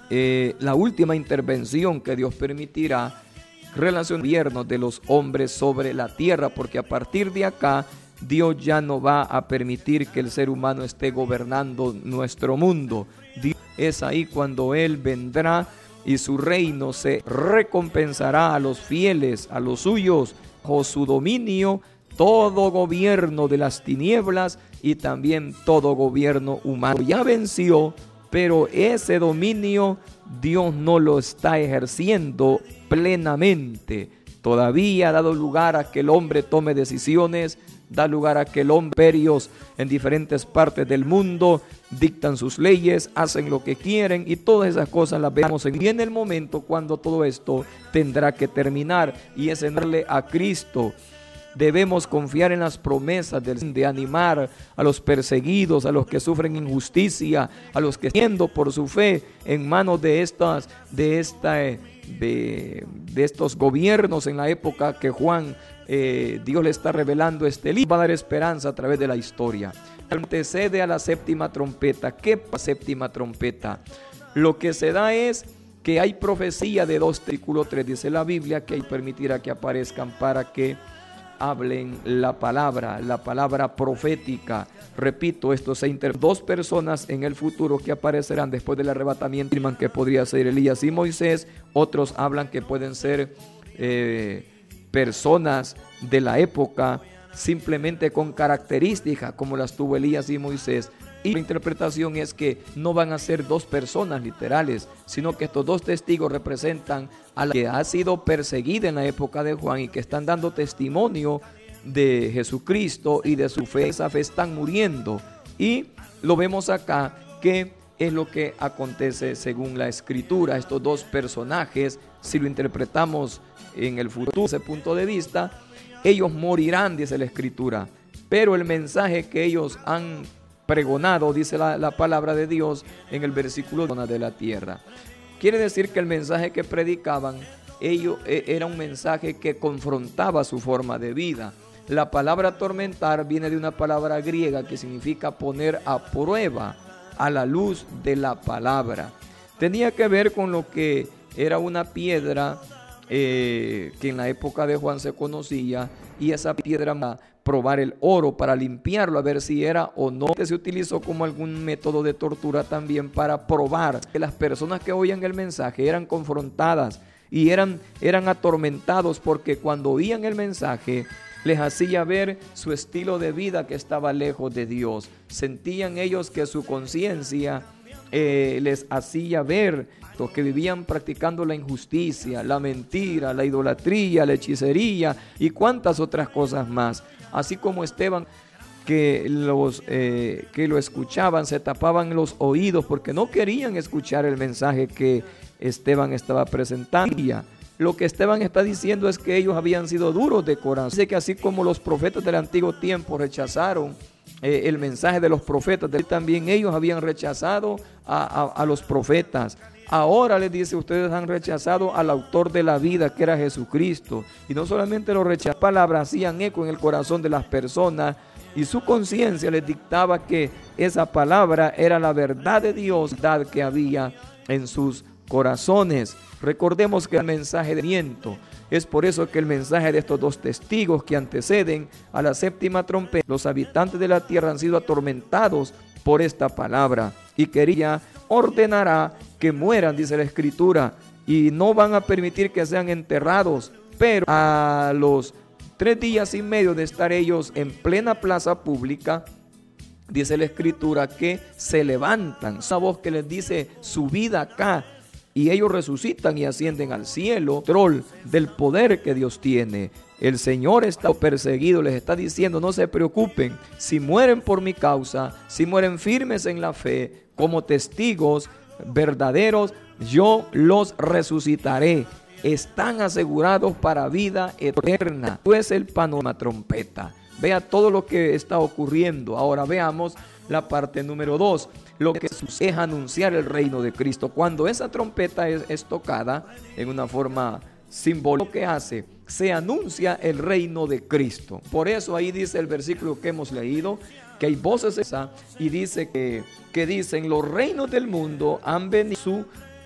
la última intervención que Dios permitirá relación gobierno de los hombres sobre la tierra, porque a partir de acá Dios ya no va a permitir que el ser humano esté gobernando nuestro mundo. Es ahí cuando Él vendrá y su reino se recompensará a los fieles, a los suyos, bajo su dominio, todo gobierno de las tinieblas y también todo gobierno humano. Ya venció, pero ese dominio Dios no lo está ejerciendo plenamente. Todavía ha dado lugar a que el hombre tome decisiones, da lugar a que el hombre, imperios en diferentes partes del mundo, dictan sus leyes, hacen lo que quieren y todas esas cosas las vemos en el momento cuando todo esto tendrá que terminar, y es en darle a Cristo. Debemos confiar en las promesas de animar a los perseguidos, a los que sufren injusticia, a los que siendo por su fe en manos de estos gobiernos en la época que Juan, Dios le está revelando este libro, va a dar esperanza a través de la historia. Antecede a la séptima trompeta. ¿Qué es la séptima trompeta? Lo que se da es que hay profecía de 2, versículo 3, dice la Biblia, que permitirá que aparezcan para que hablen la palabra profética. Repito, esto se dos personas en el futuro que aparecerán después del arrebatamiento, afirman que podría ser Elías y Moisés, otros hablan que pueden ser personas de la época, simplemente con características como las tuvo Elías y Moisés. Y la interpretación es que no van a ser 2 personas literales, sino que estos 2 testigos representan a la que ha sido perseguida en la época de Juan y que están dando testimonio de Jesucristo y de su fe. Esa fe están muriendo, y lo vemos acá que es lo que acontece según la Escritura. Estos 2 personajes, si lo interpretamos en el futuro, desde ese punto de vista, ellos morirán, dice la Escritura, pero el mensaje que ellos han pregonado, dice la palabra de Dios en el versículo de la tierra. Quiere decir que el mensaje que predicaban ellos era un mensaje que confrontaba su forma de vida. La palabra atormentar viene de una palabra griega que significa poner a prueba a la luz de la palabra. Tenía que ver con lo que era una piedra que en la época de Juan se conocía, y esa piedra para probar el oro, para limpiarlo, a ver si era o no. Se utilizó como algún método de tortura también para probar que las personas que oían el mensaje eran confrontadas y eran atormentados, porque cuando oían el mensaje les hacía ver su estilo de vida que estaba lejos de Dios. Sentían ellos que su conciencia les hacía ver que vivían practicando la injusticia, la mentira, la idolatría, la hechicería y cuantas otras cosas más. Así como Esteban, que lo escuchaban, se tapaban los oídos porque no querían escuchar el mensaje que Esteban estaba presentando. Lo que Esteban está diciendo es que ellos habían sido duros de corazón. Dice que así como los profetas del antiguo tiempo rechazaron el mensaje de los profetas, también ellos habían rechazado a los profetas. Ahora les dice, ustedes han rechazado al autor de la vida, que era Jesucristo. Y no solamente lo rechazaron, palabras hacían eco en el corazón de las personas, y su conciencia les dictaba que esa palabra era la verdad de Dios, verdad que había en sus corazones. Recordemos que el mensaje de viento, es por eso que el mensaje de estos 2 testigos que anteceden a la séptima trompeta, los habitantes de la tierra han sido atormentados por esta palabra, y quería ordenará que mueran, dice la Escritura, y no van a permitir que sean enterrados, pero a los 3 días y medio de estar ellos en plena plaza pública, dice la Escritura que se levantan, esa voz que les dice subid acá, y ellos resucitan y ascienden al cielo. Control del poder que Dios tiene. El Señor está perseguido, les está diciendo, no se preocupen, si mueren por mi causa, si mueren firmes en la fe, como testigos verdaderos, yo los resucitaré. Están asegurados para vida eterna. Esto es el panorama trompeta. Vea todo lo que está ocurriendo. Ahora veamos la parte número 2. Lo que sucede es anunciar el reino de Cristo. Cuando esa trompeta es tocada en una forma simbólica, lo que hace, se anuncia el reino de Cristo. Por eso ahí dice el versículo que hemos leído, que hay voces y dice que dicen, los reinos del mundo han venido su